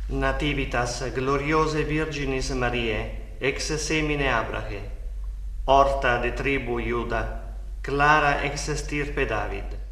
Nativitas gloriose Virginis Mariae, ex semine Abrahe, horta de tribu Iuda, clara ex stirpe David.